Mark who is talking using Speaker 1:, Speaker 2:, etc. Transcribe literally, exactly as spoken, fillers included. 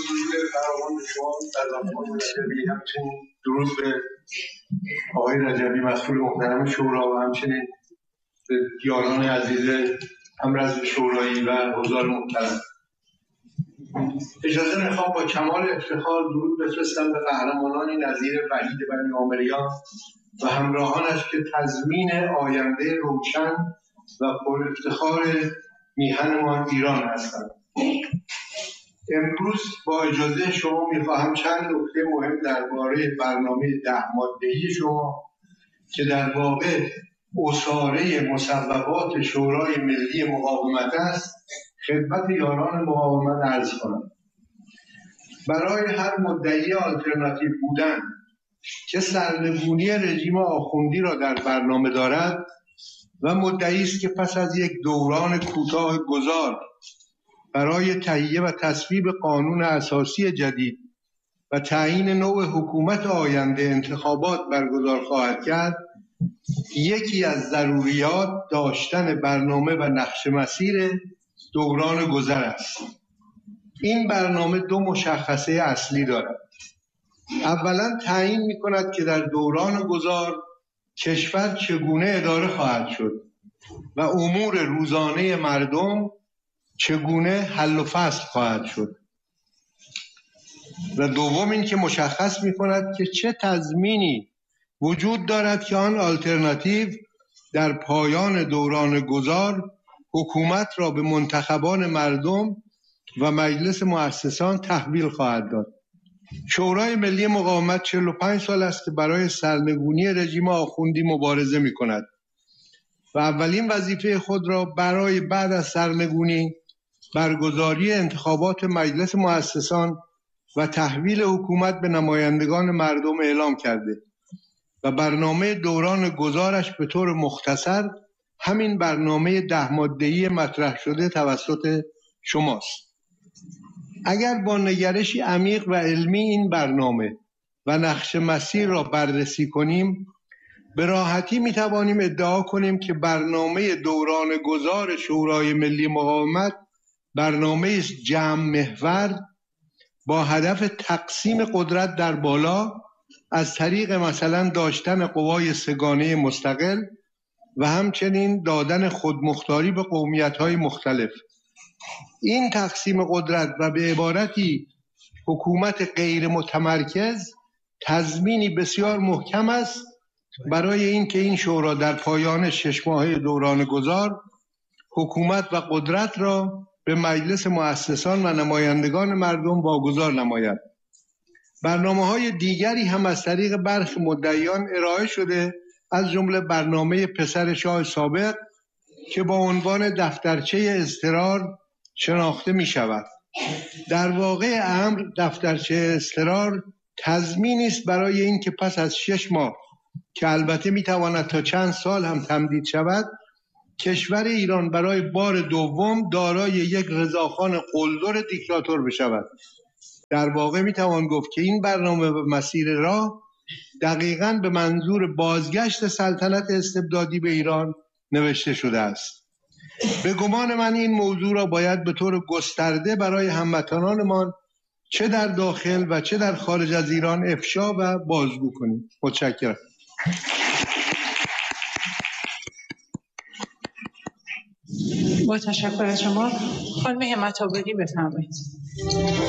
Speaker 1: درود فراوان به شما سرزنده رجبی، همچنین درود به آقای رجبی مسئول محترم شورا و همچنین به یاران عزیز همرزم شورایی و حضار محترم. اجازه میخوام با کمال افتخار درود بفرستم به قهرمانانی نظیر وحید بنی عامریان و همراهانش که تضمین آینده روشن و پر افتخار میهنمان ایران هستند. امروز با اجازه شما میخواهم چند نکته مهم درباره برنامه ده ماده‌ای شما که در واقع اصاره مصوبات شورای ملی مقاومت است خدمت یاران مقاومت عرض کنم. برای هر مدعی آلترناتیو بودن که سرنگونی رژیم آخوندی را در برنامه دارد و مدعی است که پس از یک دوران کوتاه گذار برای تهیه و تصویب قانون اساسی جدید و تعیین نوع حکومت آینده انتخابات برگزار خواهد کرد، یکی از ضروریات داشتن برنامه و نقش مسیر دوران گذر است. این برنامه دو مشخصه اصلی دارد. اولا تعیین می کند که در دوران گذار کشور چگونه اداره خواهد شد و امور روزانه مردم چگونه حل و فصل خواهد شد. و دوم این که مشخص می کند که چه تضمینی وجود دارد که آن آلترناتیو در پایان دوران گذار حکومت را به منتخبان مردم و مجلس مؤسسان تحویل خواهد داد. شورای ملی مقاومت چهل و پنج سال است که برای سرنگونی رژیم آخوندی مبارزه می کند و اولین وظیفه خود را برای بعد از سرنگونی برگزاری انتخابات مجلس مؤسسان و تحویل حکومت به نمایندگان مردم اعلام کرده و برنامه دوران گذارش به طور مختصر همین برنامه ده ماده‌ای مطرح شده توسط شماست. اگر با نگرشی عمیق و علمی این برنامه و نقش مسیر را بررسی کنیم، به راحتی می توانیم ادعا کنیم که برنامه دوران گذار شورای ملی مقاومت برنامه است جمع محور با هدف تقسیم قدرت در بالا از طریق مثلا داشتن قوای سگانه مستقل و همچنین دادن خودمختاری به قومیت‌های مختلف. این تقسیم قدرت و به عبارتی حکومت غیر متمرکز تضمینی بسیار محکم است برای اینکه این شورا در پایان شش ماهه دوران گذار حکومت و قدرت را به مجلس مؤسسان و نمایندگان مردم واگذار نماید. برنامه‌های دیگری هم از طریق برخی مدعیان ارائه شده، از جمله برنامه پسر شاه سابق که با عنوان دفترچه اضطرار شناخته می شود. در واقع امر دفترچه اضطرار تضمینی است برای اینکه پس از شش ماه که البته می تواند تا چند سال هم تمدید شود، کشور ایران برای بار دوم دارای یک رضاخان قلدر دیکتاتور بشود. در واقع می توان گفت که این برنامه و مسیر راه دقیقاً به منظور بازگشت سلطنت استبدادی به ایران نوشته شده است. به گمان من این موضوع را باید به طور گسترده برای هموطنانمان چه در داخل و چه در خارج از ایران افشا و بازگو کنیم. متشکرم.
Speaker 2: با تشکر از شما. خانم همت آبادی بفرمایید.